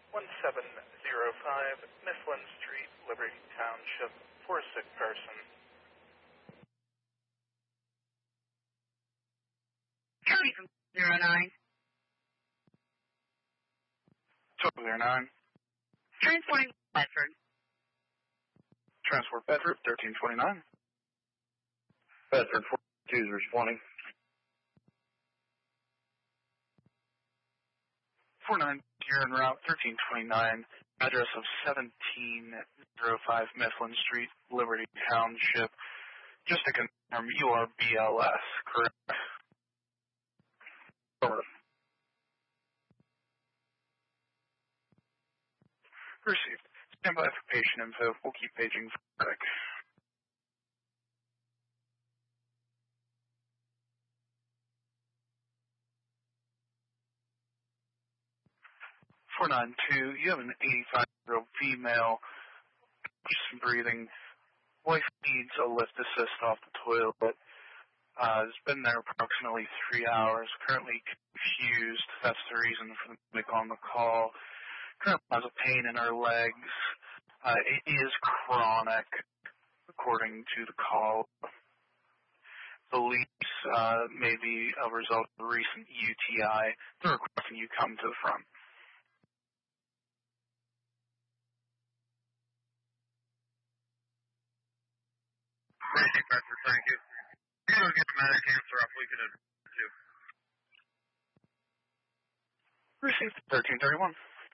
1705 Mifflin Street, Liberty Township, for a sick person. 09. 1209. Transporting Bedford. Transport Bedford, 1329. Bedford 42 is responding. 49 here en route, 1329. Address of 1705 Mifflin Street, Liberty Township. Just to confirm, you are BLS, correct? Affirmative. Received. Stand by for patient info. We'll keep paging for medic. 492, you have an 85-year-old female, just breathing. Wife needs a lift assist off the toilet. Has been there approximately 3 hours. Currently confused. That's the reason for the medic on the call. Currently has a pain in her legs. It is chronic, according to the call. Believes may be a result of a recent UTI. They're requesting you come to the front. Racing Bedford 32. You don't get the medic answer off we can do. Received 1331.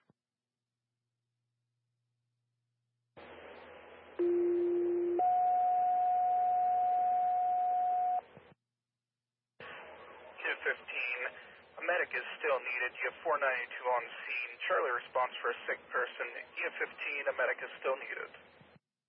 A medic is still needed. You have 492 on scene. Charlie response for a sick person. EF 15, a medic is still needed.